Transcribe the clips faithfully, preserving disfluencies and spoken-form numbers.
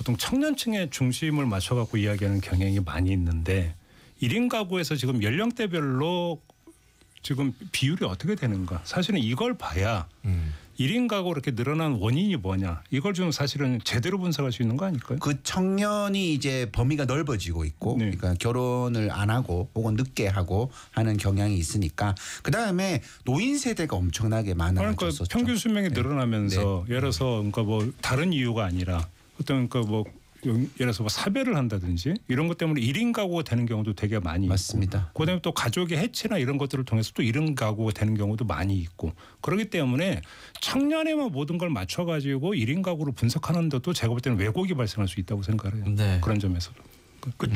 보통 청년층에 중심을 맞춰갖고 이야기하는 경향이 많이 있는데 일 인 가구에서 지금 연령대별로 지금 비율이 어떻게 되는가. 사실은 이걸 봐야 음. 일 인 가구 이렇게 늘어난 원인이 뭐냐. 이걸 좀 사실은 제대로 분석할 수 있는 거 아닐까요? 그 청년이 이제 범위가 넓어지고 있고 네. 그러니까 결혼을 안 하고 혹은 늦게 하고 하는 경향이 있으니까 그다음에 노인 세대가 엄청나게 많아졌었죠. 그러니까 평균 수명이 네. 늘어나면서 네. 예를 들어서 그러니까 뭐 다른 이유가 아니라 어떤 그러니까 뭐 예를 들어서 뭐 사별을 한다든지 이런 것 때문에 일 인 가구가 되는 경우도 되게 많이 맞습니다. 있고 그다음에 또 가족의 해체나 이런 것들을 통해서 또 일 인 가구가 되는 경우도 많이 있고 그렇기 때문에 청년에만 모든 걸 맞춰가지고 일 인 가구를 분석하는 데도 제가 볼 때는 왜곡이 발생할 수 있다고 생각해요. 네. 그런 점에서도. 그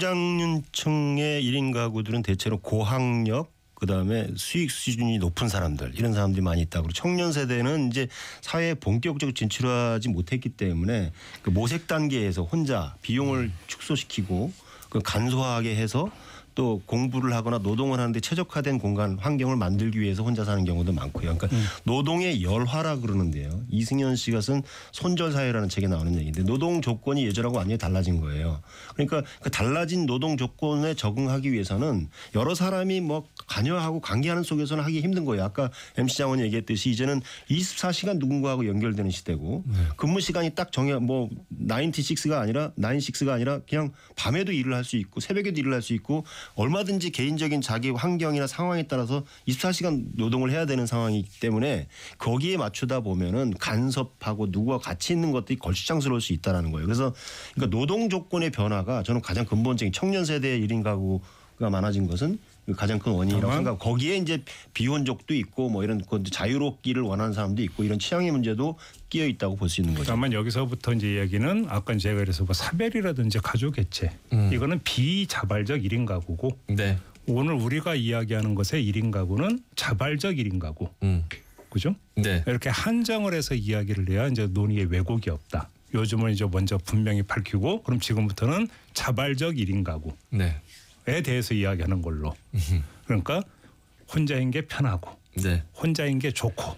중장년층의 일 인 가구들은 대체로 고학력 그다음에 수익 수준이 높은 사람들 이런 사람들이 많이 있다고 그리고 청년 세대는 이제 사회에 본격적으로 진출하지 못했기 때문에 그 모색 단계에서 혼자 비용을 축소시키고 그 간소하게 해서 또 공부를 하거나 노동을 하는데 최적화된 공간 환경을 만들기 위해서 혼자 사는 경우도 많고요. 그러니까 음. 노동의 열화라 그러는데요. 이승연 씨가 쓴 손절사회라는 책에 나오는 얘기인데 노동 조건이 예전하고 완전히 달라진 거예요. 그러니까 그 달라진 노동 조건에 적응하기 위해서는 여러 사람이 뭐 관여하고 관계하는 속에서는 하기 힘든 거예요. 아까 엠씨 장원이 얘기했듯이 이제는 이십사 시간 누군가하고 연결되는 시대고 네. 근무 시간이 딱 정해 뭐 나인티식스가 아니라 나인식스가 아니라 그냥 밤에도 일을 할 수 있고 새벽에도 일을 할 수 있고 얼마든지 개인적인 자기 환경이나 상황에 따라서 이십사 시간 노동을 해야 되는 상황이기 때문에 거기에 맞추다 보면은 간섭하고 누구와 같이 있는 것들이 걸추장스러울 수 있다라는 거예요. 그래서 그러니까 노동 조건의 변화가 저는 가장 근본적인 청년 세대의 일 인 가구가 많아진 것은 가장 큰 원인이라고 생각하고 거기에 이제 비혼족도 있고 뭐 이런 자유롭기를 원하는 사람도 있고 이런 취향의 문제도 끼어 있다고 볼 수 있는 거죠. 다만 여기서부터 이제 이야기는 아까 제가 그래서 뭐 사별이라든지 가족 해체 음. 이거는 비자발적 일 인 가구고 네. 오늘 우리가 이야기하는 것의 일 인 가구는 자발적 일 인 가구. 음. 그죠? 네. 이렇게 한정을 해서 이야기를 해야 이제 논의에 왜곡이 없다. 요즘은 이제 먼저 분명히 밝히고 그럼 지금부터는 자발적 일 인 가구. 네. 에 대해서 이야기하는 걸로. 그러니까 혼자인 게 편하고 네. 혼자인 게 좋고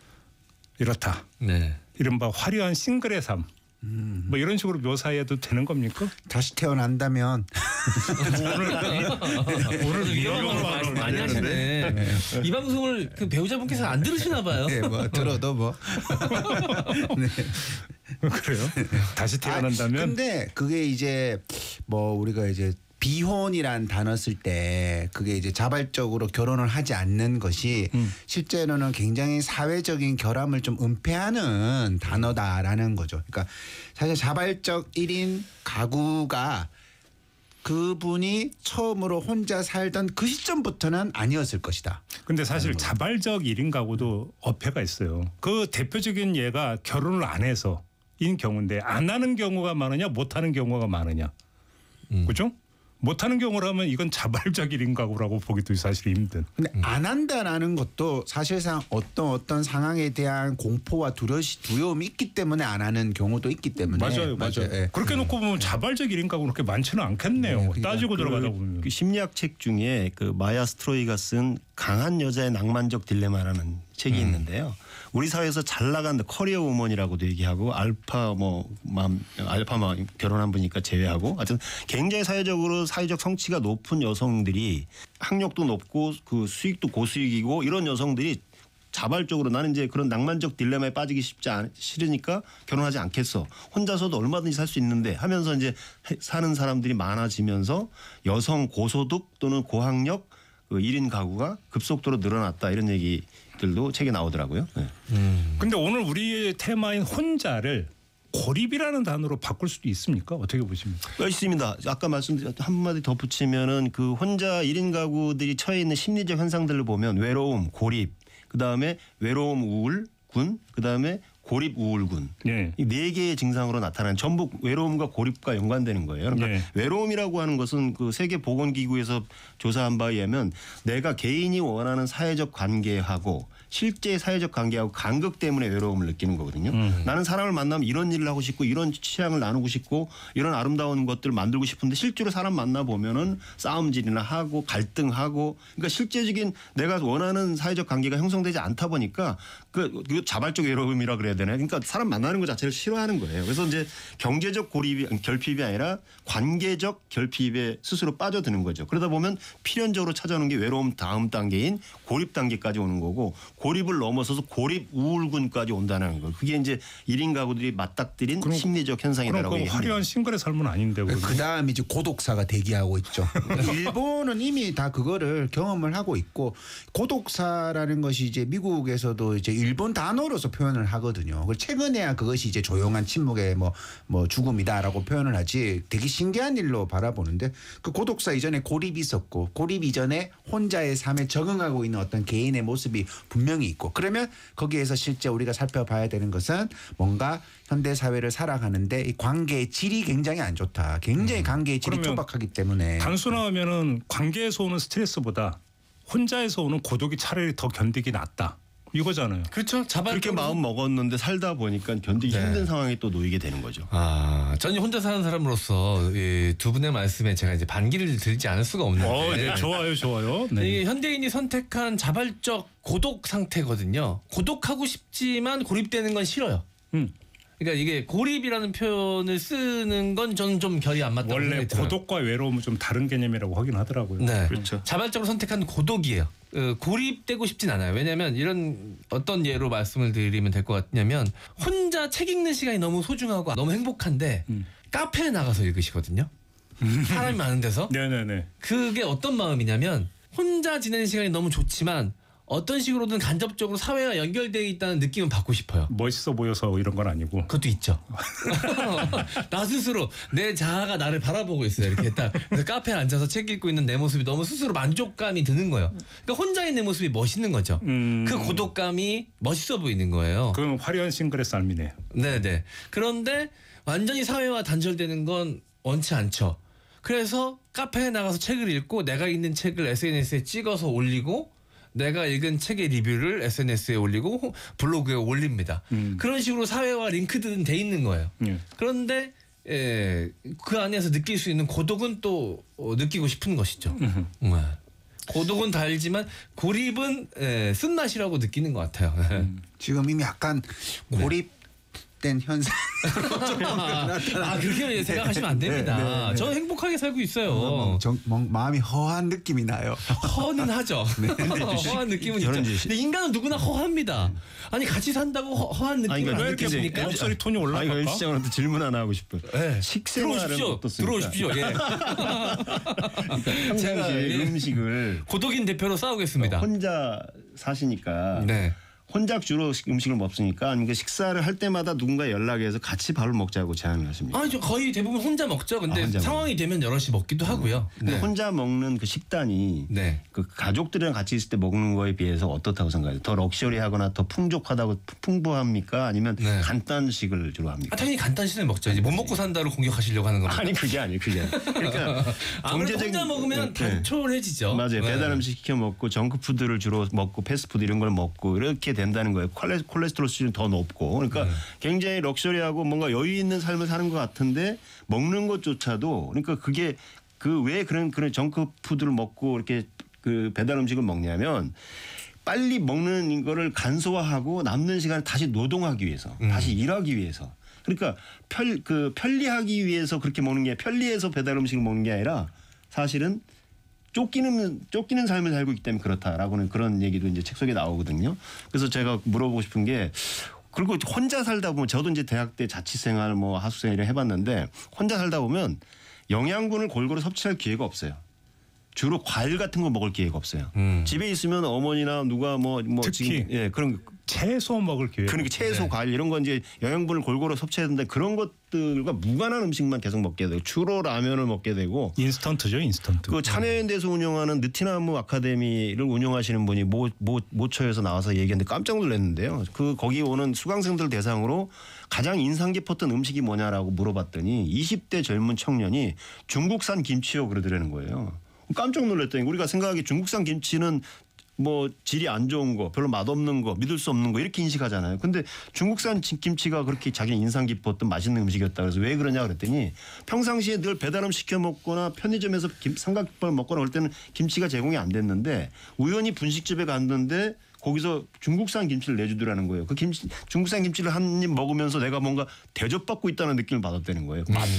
이렇다. 네. 이른바 화려한 싱글의 삶. 음. 뭐 이런 식으로 묘사해도 되는 겁니까? 다시 태어난다면 오늘 오늘 위험한 말씀 많이 하시네. 네. 이 방송을 그 배우자분께서 안 들으시나 봐요. 네, 뭐 들어도 뭐. 네. 그래요? 다시 태어난다면. 아, 근데 그게 이제 뭐 우리가 이제 비혼이란 단어 쓸 때 그게 이제 자발적으로 결혼을 하지 않는 것이 음. 실제로는 굉장히 사회적인 결함을 좀 은폐하는 단어다라는 거죠. 그러니까 사실 자발적 일 인 가구가 그분이 처음으로 혼자 살던 그 시점부터는 아니었을 것이다. 근데 사실 자발적 일 인 가구도 어폐가 있어요. 그 대표적인 예가 결혼을 안 해서인 경우인데 안 하는 경우가 많으냐 못 하는 경우가 많으냐. 음. 그렇죠? 못하는 경우라면 이건 자발적 일 인 가구라고 보기도 사실 힘든. 근데 안 한다라는 것도 사실상 어떤 어떤 상황에 대한 공포와 두려움이, 두려움이 있기 때문에 안 하는 경우도 있기 때문에. 맞아요. 맞아요. 맞아요. 네. 그렇게 놓고 보면 자발적 일 인 가구는 그렇게 많지는 않겠네요. 네, 그러니까 따지고 그, 들어가다 보면. 그 심리학 책 중에 그 마야 스트로이가 쓴 강한 여자의 낭만적 딜레마라는 책이 음. 있는데요. 우리 사회에서 잘 나간 커리어 우먼이라고도 얘기하고 알파 뭐맘 알파 맘 결혼한 분이니까 제외하고 하여튼 굉장히 사회적으로 사회적 성취가 높은 여성들이 학력도 높고 그 수익도 고수익이고 이런 여성들이 자발적으로 나는 이제 그런 낭만적 딜레마에 빠지기 쉽지 않, 싫으니까 결혼하지 않겠어. 혼자서도 얼마든지 살 수 있는데 하면서 이제 사는 사람들이 많아지면서 여성 고소득 또는 고학력 그 일 인 가구가 급속도로 늘어났다 이런 얘기들도 책에 나오더라고요. 네. 음. 근데 오늘 우리의 테마인 혼자를 고립이라는 단어로 바꿀 수도 있습니까? 어떻게 보십니까? 있습니다. 아까 말씀드린 한마디 더 붙이면은 그 혼자 일 인 가구들이 처해 있는 심리적 현상들을 보면 외로움, 고립, 그다음에 외로움 우울군, 그다음에 고립 우울군 네. 이 네 개의 증상으로 나타나는 전부 외로움과 고립과 연관되는 거예요. 그러니까 네. 외로움이라고 하는 것은 그 세계보건기구에서 조사한 바에 의하면 내가 개인이 원하는 사회적 관계하고 실제 사회적 관계하고 간극 때문에 외로움을 느끼는 거거든요. 음. 나는 사람을 만나면 이런 일을 하고 싶고 이런 취향을 나누고 싶고 이런 아름다운 것들을 만들고 싶은데 실제로 사람 만나 보면은 싸움질이나 하고 갈등하고 그러니까 실제적인 내가 원하는 사회적 관계가 형성되지 않다 보니까 그 자발적 외로움이라 그래야 되나? 그러니까 사람 만나는 것 자체를 싫어하는 거예요. 그래서 이제 경제적 고립이 결핍이 아니라 관계적 결핍에 스스로 빠져드는 거죠. 그러다 보면 필연적으로 찾아오는 게 외로움 다음 단계인 고립 단계까지 오는 거고 고립을 넘어서서 고립 우울군까지 온다는 거. 그게 이제 일 인 가구들이 맞닥뜨린 그럼, 심리적 현상이다라고 그럼 그 화려한 싱글의 삶은 아닌데. 그 다음 이제 고독사가 대기하고 있죠. 일본은 이미 다 그거를 경험을 하고 있고 고독사라는 것이 이제 미국에서도 이제 일본 단어로서 표현을 하거든요. 최근에야 그것이 이제 조용한 침묵의 뭐, 뭐 죽음이다라고 표현을 하지 되게 신기한 일로 바라보는데 그 고독사 이전에 고립이 있었고 고립 이전에 혼자의 삶에 적응하고 있는 어떤 개인의 모습이 분명히 있고 그러면 거기에서 실제 우리가 살펴봐야 되는 것은 뭔가 현대 사회를 살아가는데 이 관계의 질이 굉장히 안 좋다. 굉장히 관계의 질이 투박하기 때문에 단순하면은 관계에서 오는 스트레스보다 혼자에서 오는 고독이 차라리 더 견디기 낫다. 이거잖아요. 그렇죠. 그렇게 마음 먹었는데 살다 보니까 견디기 네. 힘든 상황에 또 놓이게 되는 거죠. 아, 저는 혼자 사는 사람으로서 이 두 분의 말씀에 제가 이제 반기를 들지 않을 수가 없는데. 어, 네. 좋아요, 좋아요. 네. 이게 현대인이 선택한 자발적 고독 상태거든요. 고독하고 싶지만 고립되는 건 싫어요. 음. 그러니까 이게 고립이라는 표현을 쓰는 건 저는 좀 결이 안 맞다고 원래 생각이 고독과 외로움은 좀 다른 개념이라고 하긴 하더라고요. 네, 그렇죠. 자발적으로 선택한 고독이에요. 어, 고립되고 싶진 않아요. 왜냐하면 이런 어떤 예로 말씀을 드리면 될 것 같냐면 혼자 책 읽는 시간이 너무 소중하고 너무 행복한데 음. 카페에 나가서 읽으시거든요. 사람이 많은 데서. 네네네. 그게 어떤 마음이냐면 혼자 지내는 시간이 너무 좋지만 어떤 식으로든 간접적으로 사회와 연결되어 있다는 느낌을 받고 싶어요. 멋있어 보여서 이런 건 아니고. 그것도 있죠. 나 스스로 내 자아가 나를 바라보고 있어요. 이렇게 딱 그래서 카페에 앉아서 책 읽고 있는 내 모습이 너무 스스로 만족감이 드는 거예요. 그러니까 혼자 있는 모습이 멋있는 거죠. 음... 그 고독감이 멋있어 보이는 거예요. 그건 화려한 싱글의 삶이네요. 네네. 그런데 완전히 사회와 단절되는 건 원치 않죠. 그래서 카페에 나가서 책을 읽고 내가 읽는 책을 에스엔에스에 찍어서 올리고 내가 읽은 책의 리뷰를 에스엔에스에 올리고 블로그에 올립니다. 음. 그런 식으로 사회와 링크드는 돼 있는 거예요. 음. 그런데 에, 그 안에서 느낄 수 있는 고독은 또 어, 느끼고 싶은 것이죠. 음. 고독은 달지만 고립은 에, 쓴맛이라고 느끼는 것 같아요. 음. 지금 이미 약간 고립 네. 된 현상. 아 그렇게 생각하시면 안 됩니다. 네, 네, 네. 저는 행복하게 살고 있어요. 정, 마음이 허한 느낌이 나요. 허는 하죠. 네. 허한 느낌은 있죠. 근데 인간은 누구나 허합니다. 아니 같이 산다고 허, 허한 느낌을 아니, 안 느끼십니까? 목소리 톤이 올라갈까? 아, 시장한테 질문 하나 하고 싶어요. 네. 식생활은 어떻습니까? 들어오십시오. 예. 제가 음식을 고독인 대표로 싸우겠습니다. 혼자 사시니까. 네. 혼자 주로 음식을 먹으니까 아니면 식사를 할 때마다 누군가 연락해서 같이 밥을 먹자고 제안을 하십니다. 아, 저 거의 대부분 혼자 먹죠. 근데 아, 혼자 상황이 먹는. 되면 여럿이 먹기도 하고요. 근데 네. 혼자 먹는 그 식단이 네. 그 가족들이랑 같이 있을 때 먹는 거에 비해서 어떻다고 생각해요? 더 럭셔리하거나 더 풍족하다고 풍부합니까? 아니면 네. 간단식을 주로 합니까? 아, 당연히 간단식을 먹죠. 이제 못 먹고 산다로 공격하시려고 하는 겁니다. 아니 그게 아니에요. 그게 아니에요. 그러니까 경제적인 혼자 먹으면 단촐해지죠. 맞아요. 배달 음식 시켜 먹고 정크푸드를 주로 먹고 패스트푸드 이런 걸 먹고 이렇게 된다는 거예요. 콜레스테롤 수준이 더 높고 그러니까 네. 굉장히 럭셔리하고 뭔가 여유 있는 삶을 사는 것 같은데 먹는 것조차도 그러니까 그게 그 왜 그런 그런 정크푸드를 먹고 이렇게 그 배달 음식을 먹냐면 빨리 먹는 거를 간소화하고 남는 시간을 다시 노동하기 위해서 음. 다시 일하기 위해서 그러니까 편 그 편리하기 위해서 그렇게 먹는 게 편리해서 배달 음식을 먹는 게 아니라 사실은 쫓기는 쫓기는 삶을 살고 있기 때문에 그렇다라고는 그런 얘기도 이제 책 속에 나오거든요. 그래서 제가 물어보고 싶은 게 그리고 혼자 살다 보면 저도 이제 대학 때 자취생활 뭐 하숙생활을 해봤는데 혼자 살다 보면 영양분을 골고루 섭취할 기회가 없어요. 주로 과일 같은 거 먹을 기회가 없어요. 음. 집에 있으면 어머니나 누가 뭐 뭐 특히 지금 예 그런 채소 먹을 기회. 그러니까 채소, 네. 과일 이런 건 이제 영양분을 골고루 섭취해야 되는데 그런 것들과 무관한 음식만 계속 먹게 되고 주로 라면을 먹게 되고 인스턴트죠, 인스턴트. 그 차내연대에서 운영하는 느티나무 아카데미를 운영하시는 분이 모, 모, 모처에서 나와서 얘기했는데 깜짝 놀랐는데요. 그 거기 오는 수강생들 대상으로 가장 인상 깊었던 음식이 뭐냐라고 물어봤더니 이십 대 젊은 청년이 중국산 김치요 그러더라는 거예요. 깜짝 놀랐더니 우리가 생각하기 중국산 김치는 뭐 질이 안 좋은 거, 별로 맛없는 거, 믿을 수 없는 거 이렇게 인식하잖아요. 근데 중국산 김치가 그렇게 자기 인상 깊었던 맛있는 음식이었다. 그래서 왜 그러냐 그랬더니 평상시에 늘 배달음 시켜 먹거나 편의점에서 김, 삼각김밥을 먹거나 할 때는 김치가 제공이 안 됐는데 우연히 분식집에 갔는데 거기서 중국산 김치를 내주더라는 거예요. 그 김치 중국산 김치를 한 입 먹으면서 내가 뭔가 대접받고 있다는 느낌을 받았다는 거예요. 맛